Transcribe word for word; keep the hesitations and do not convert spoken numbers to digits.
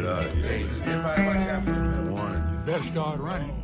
God, yeah. Hey, everybody watch out for the Warning. Better start running.